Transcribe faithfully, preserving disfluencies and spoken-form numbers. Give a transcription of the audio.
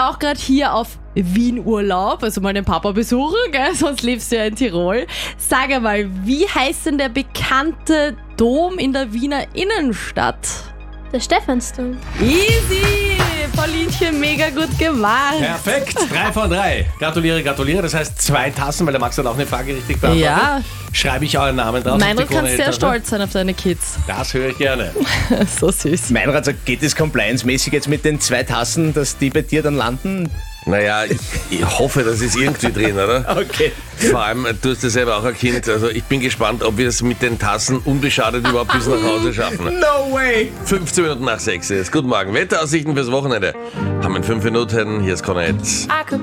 auch gerade hier auf Wien-Urlaub, also mal den Papa besuchen, gell? Sonst lebst du ja in Tirol. Sag einmal, wie heißt denn der bekannte Dom in der Wiener Innenstadt? Der Stephansdom. Easy! Paulinchen, mega gut gemacht. Perfekt, drei von drei. Gratuliere, gratuliere. Das heißt zwei Tassen, weil der Max hat auch eine Frage richtig beantwortet. Ja. Schreibe ich euren Namen drauf. Meinrad auf die kann sehr Krone-Tasche. stolz sein auf deine Kids. Das höre ich gerne. So süß. Meinrad sagt, geht es compliance-mäßig jetzt mit den zwei Tassen, dass die bei dir dann landen? Naja, ich, ich hoffe, das ist irgendwie drin, oder? Okay. Vor allem, du hast ja selber auch ein Kind. Also ich bin gespannt, ob wir es mit den Tassen unbeschadet überhaupt bis nach Hause schaffen. No way! fünfzehn Minuten nach sechs ist. Guten Morgen. Wetteraussichten fürs Wochenende. Haben in fünf Minuten. Hier ist Connect.